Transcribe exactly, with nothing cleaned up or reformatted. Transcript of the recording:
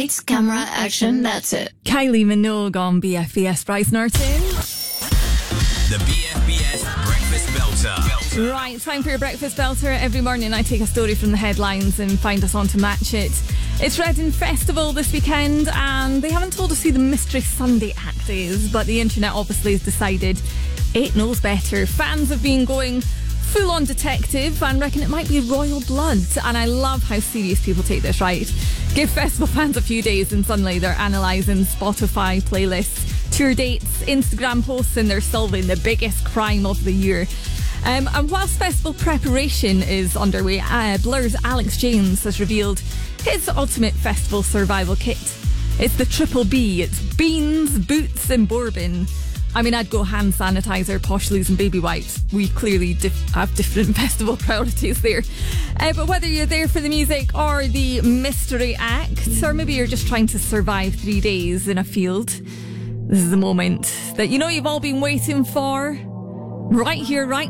Lights, camera, action, that's it. Kylie Minogue on B F B S Bryce Norton. The B F B S Breakfast Belter. Right, time for your Breakfast Belter. Every morning I take a story from the headlines and find a song to match it. It's Reading Festival this weekend and they haven't told us who the Mystery Sunday act is, but the internet obviously has decided it knows better. Fans have been going full-on detective and reckon it might be royal blood, and I love how serious people take this, right? Give festival fans a few days and suddenly they're analysing Spotify playlists, tour dates, Instagram posts, and they're solving the biggest crime of the year. Um, and whilst festival preparation is underway, uh, Blur's Alex James has revealed his ultimate festival survival kit. It's the triple B. It's beans, boots and bourbon. I mean, I'd go hand sanitizer, posh loos and baby wipes. We clearly dif- have different festival priorities there. Uh, but whether you're there for the music or the mystery act, or maybe you're just trying to survive three days in a field, this is the moment that you know you've all been waiting for. Right here, right